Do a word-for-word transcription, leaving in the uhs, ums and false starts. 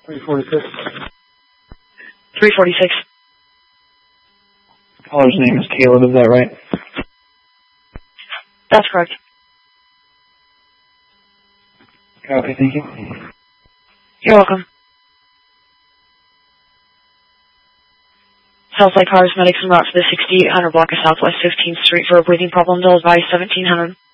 three forty-six. three forty-six. Caller's name is Caleb, is that right? That's correct. Okay, thank you. You're welcome. Southside Paramedics en route to the sixty-eight hundred block of Southwest fifteenth Street for a breathing problem. They'll advise seventeen hundred.